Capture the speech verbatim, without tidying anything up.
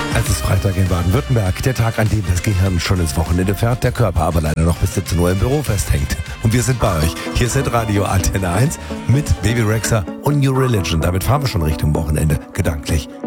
Es ist Freitag in Baden-Württemberg, der Tag, an dem das Gehirn schon ins Wochenende fährt, der Körper aber leider noch bis siebzehn Uhr im Büro festhängt. Und wir sind bei euch. Hier ist Radio Antenne eins mit Baby Rexha und New Religion. Damit fahren wir schon Richtung Wochenende, gedanklich.